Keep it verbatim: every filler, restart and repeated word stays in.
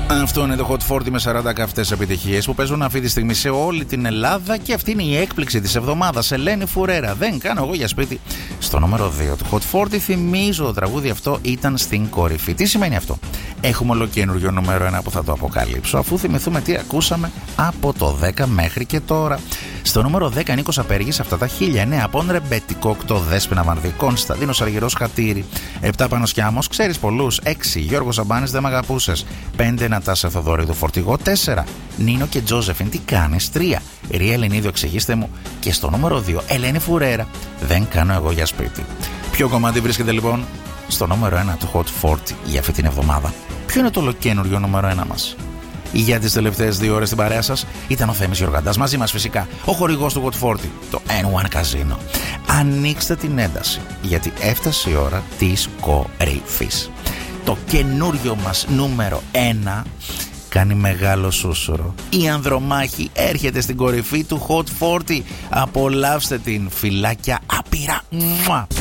Αυτό είναι το Hot σαράντα με σαράντα καυτές επιτυχίες που παίζουν αυτή τη στιγμή σε όλη την Ελλάδα και αυτή είναι η έκπληξη της εβδομάδας. Ελένη Φουρέρα, δεν κάνω εγώ για σπίτι. Στο νούμερο δύο του Hot σαράντα, θυμίζω το τραγούδι αυτό ήταν στην κορυφή. Τι σημαίνει αυτό? Έχουμε ολοκένουργιο νούμερο ένα που θα το αποκαλύψω, αφού θυμηθούμε τι ακούσαμε από το δέκα μέχρι και τώρα. Στο νούμερο δέκα Νίκος Απέργης, αυτά τα χίλια. εννέα από Ρεμπέτικο, οκτώ Δέσποινα Βανδύ, Κωνσταντίνος Αργυρός Χατήρι, επτά Πάνος Κιάμος, ξέρεις πολλούς, έξι Γιώργος Σαμπάνης, δεν μ' αγαπούσες, πέντε Νατάσα Θοδωρίδου Φορτηγό, τέσσερα Νίνο και Τζόζεφιν, τι κάνεις, τρία Ρία Ελληνίδου, εξηγήστε μου, και στο νούμερο δύο Ελένη Φουρέρα, δεν κάνω εγώ για σπίτι. Ποιο κομμάτι βρίσκεται λοιπόν στο νούμερο ένα του Hot σαράντα για αυτή την εβδομάδα? Ποιο είναι το ολοκένουργιο νούμερο ένα μας? Για τις τελευταίες δύο ώρες στην παρέα σας ήταν ο Θέμης Γιοργαντάς, μαζί μας φυσικά ο χορηγός του Hot σαράντα, το N ένα Casino. Ανοίξτε την ένταση, γιατί έφτασε η ώρα της κορυφής. Το καινούριο μας νούμερο ένα κάνει μεγάλο σούσουρο. Η Ανδρομάχη έρχεται στην κορυφή του Hot σαράντα. Απολαύστε την, φιλάκια άπειρα. Μουα.